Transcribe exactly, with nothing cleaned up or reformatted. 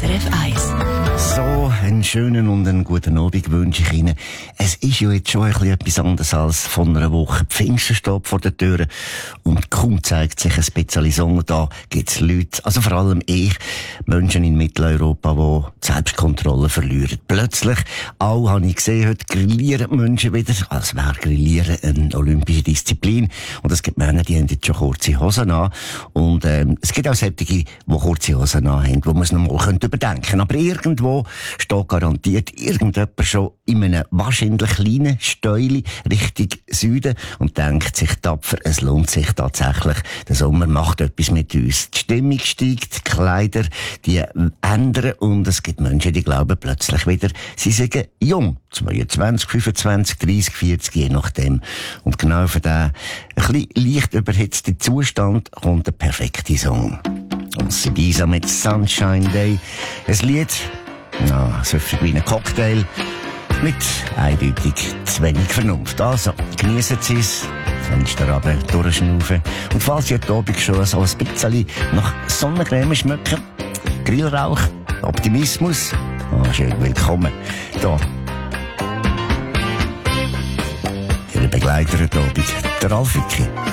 R F eins. So, einen schönen und einen guten Abend wünsche ich Ihnen. Es ist ja jetzt schon ein bisschen etwas anderes als von einer Woche. Pfingsten steht vor der Tür und kaum zeigt sich ein bisschen Sonne. Da gibt es Leute, also vor allem ich, Menschen in Mitteleuropa, die die Selbstkontrolle verlieren. Plötzlich, auch habe ich gesehen, heute grillieren die Menschen wieder, als wäre Grillieren eine olympische Disziplin. Und es gibt Männer, die haben jetzt schon kurze Hosen an. Und ähm, es gibt auch solche, die kurze Hosen an haben, wo man es noch mal überdenken könnte. Aber irgendwo steht garantiert irgendjemand schon in einem wahrscheinlich kleinen Stäuli Richtung Süden und denkt sich tapfer, es lohnt sich tatsächlich. Der Sommer macht etwas mit uns. Die Stimmung steigt, die Kleider, die ändern und es gibt Menschen, die glauben plötzlich wieder, sie seien jung. zweiundzwanzig, fünfundzwanzig, dreissig, vierzig, je nachdem. Und genau für diesen ein bisschen leicht überhitzten Zustand kommt der perfekte Song. Und Sibisa mit Sunshine Day. Ein Lied, na, so wie ein Cocktail, mit eindeutig zu wenig Vernunft. Also, geniessen Sie es, Fenster runter, durchschnaufen. Und falls Sie heute Abend schon so ein bisschen nach Sonnencreme schmecken, Grillrauch, Optimismus, ah, schön willkommen. Da. Ihre Begleiter heute Abend, der Ralf Wicki.